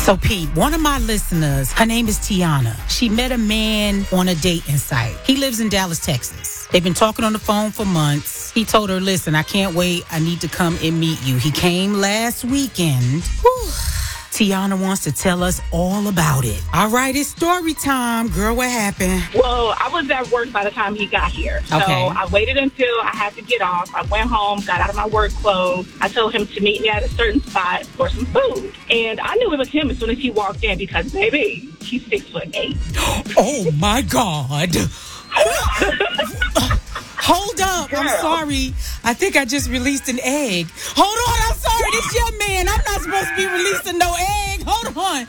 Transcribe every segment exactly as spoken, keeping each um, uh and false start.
So, Pete, one of my listeners, her name is Tiana. She met a man on a dating site. He lives in Dallas, Texas. They've been talking on the phone for months. He told her, listen, I can't wait. I need to come and meet you. He came last weekend. Whew. Tiana wants to tell us all about it. All right, it's story time. Girl, what happened? Well, I was at work by the time he got here. So Okay. I waited until I had to get off. I went home, got out of my work clothes. I told him to meet me at a certain spot for some food. And I knew it was him as soon as he walked in because, baby, he's six foot eight. Oh, my God. Hold up. I'm Girl. sorry. I think I just released an egg. Hold on. I'm sorry. This your man. I'm not supposed to be releasing no egg. Hold on.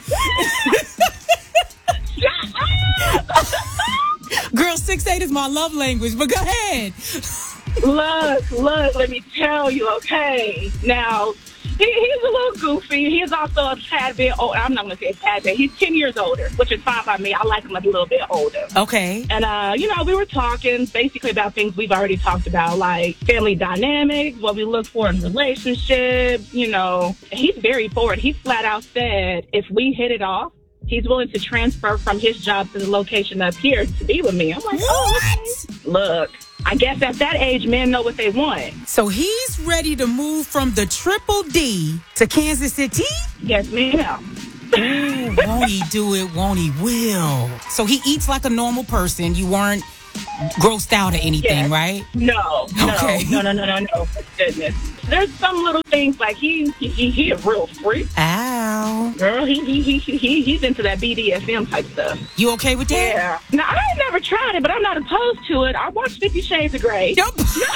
Girl, six eight is my love language, but go ahead. Look, look, let me tell you, okay? Now, he, he's a little goofy. He's also a tad bit old. I'm not going to say a tad bit. He's ten years older, which is fine by me. I like him a little bit older. Okay. And, uh, you know, we were talking basically about things we've already talked about, like family dynamics, what we look for in relationships, you know. He's very forward. He flat out said if we hit it off, he's willing to transfer from his job to the location up here to be with me. I'm like, oh, okay. Look, I guess at that age, men know what they want. So he's ready to move from the Triple D to Kansas City? Yes, ma'am. Ooh, won't he do it? Won't he? Will. So he eats like a normal person. You weren't grossed out or anything, Yes. right? No, no, Okay. no, no, no, no, no, for goodness. There's some little things like he, he, he, he a real freak. Ow. Girl, he, he, he, he, he's into that B D S M type stuff. You okay with that? Yeah. Now, I ain't never tried it, but I'm not opposed to it. I watched Fifty Shades of Grey. Yup.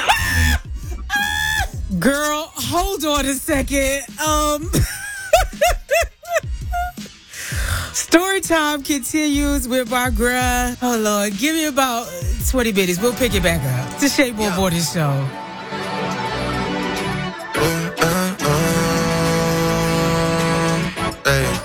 Girl, hold on a second. Um, story time continues with my girl. Oh, Lord. Give me about twenty minutes. We'll pick it back up. It's the Shea Boy Morning Show. Hey.